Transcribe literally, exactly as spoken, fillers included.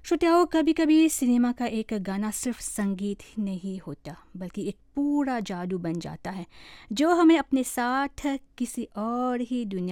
श्रोताओं, कभी कभी सिनेमा का एक गाना सिर्फ संगीत ही नहीं होता बल्कि एक पूरा जादू बन जाता है जो हमें अपने साथ किसी और ही दुनिया